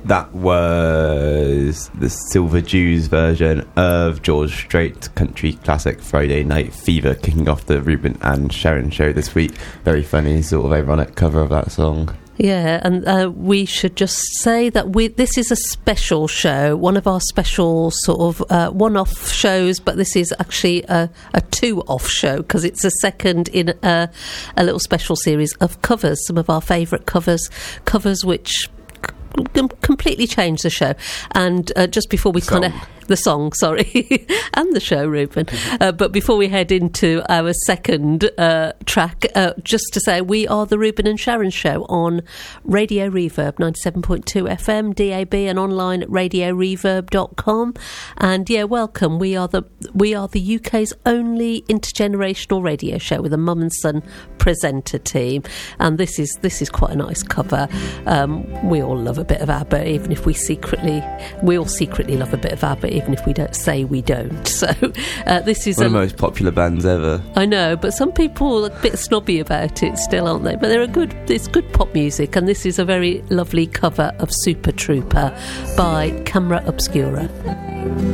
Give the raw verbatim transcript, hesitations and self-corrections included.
That was the Silver Jews version of George Strait's country classic Friday Night Fever, kicking off the Ruben and Sharon show this week. Very funny, sort of ironic cover of that song. Yeah, and uh, we should just say that we this is a special show, one of our special sort of uh, one-off shows, but this is actually a, a two-off show because it's a second in a, a little special series of covers, some of our favourite covers, covers which completely changed the show. And uh, just before we kind of the song sorry and the show, Ruben, uh, but before we head into our second uh, track, uh, just to say we are the Ruben and Sharon show on Radio Reverb ninety-seven point two F M, D A B, and online at radio reverb dot com. And yeah, welcome. We are the we are the U K's only intergenerational radio show with a mum and son presenter team, and this is this is quite a nice cover. Um, we all love a bit of ABBA, even if we secretly we all secretly love a bit of ABBA, even if we don't say we don't. So uh, this is one a, of the most popular bands ever. I know, but some people are a bit snobby about it still, aren't they? But they're a good it's good pop music, and this is a very lovely cover of Super Trooper by Camera Obscura.